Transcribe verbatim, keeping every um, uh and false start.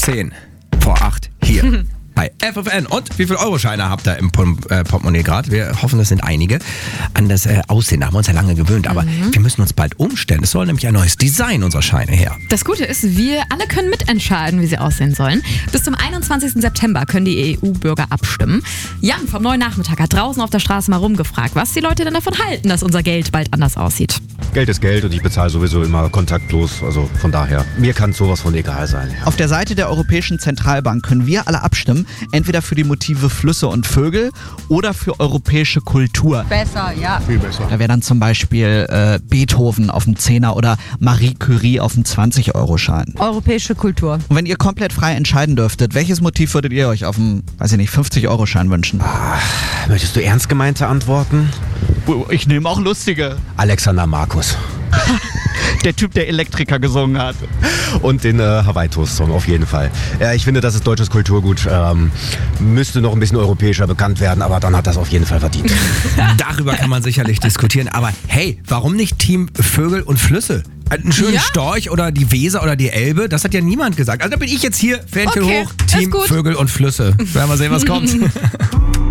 zehn vor acht hier. Bei F F N. Und wie viele Euroscheine habt ihr im Pom- äh, Portemonnaie gerade? Wir hoffen, das sind einige. An das äh, Aussehen, da haben wir uns ja lange gewöhnt. Aber Mhm. wir müssen uns bald umstellen. Es soll nämlich ein neues Design unserer Scheine her. Das Gute ist, wir alle können mitentscheiden, wie sie aussehen sollen. Bis zum einundzwanzigsten September können die E U-Bürger abstimmen. Jan vom Neuen Nachmittag hat draußen auf der Straße mal rumgefragt, was die Leute denn davon halten, dass unser Geld bald anders aussieht. Geld ist Geld und ich bezahle sowieso immer kontaktlos. Also von daher, mir kann sowas von egal sein. Ja. Auf der Seite der Europäischen Zentralbank können wir alle abstimmen, entweder für die Motive Flüsse und Vögel oder für europäische Kultur. Besser, ja. Viel besser. Da wäre dann zum Beispiel äh, Beethoven auf dem Zehner oder Marie Curie auf dem zwanzig-Euro-Schein. Europäische Kultur. Und wenn ihr komplett frei entscheiden dürftet, welches Motiv würdet ihr euch auf dem, weiß ich nicht, fünfzig-Euro-Schein wünschen? Möchtest du ernst gemeinte Antworten? Ich nehme auch lustige. Alexander Markus. Der Typ, der Elektriker gesungen hat. Und den äh, Hawaii-Toast-Song auf jeden Fall. Ja, ich finde, das ist deutsches Kulturgut. Ähm, müsste noch ein bisschen europäischer bekannt werden, aber dann hat das auf jeden Fall verdient. Darüber kann man sicherlich diskutieren. Aber hey, warum nicht Team Vögel und Flüsse? Einen schönen Ja? Storch oder die Weser oder die Elbe, das hat ja niemand gesagt. Also da bin ich jetzt hier, Fähnchen Okay, hoch, ist Team gut. Vögel und Flüsse. Werden wir sehen, was kommt.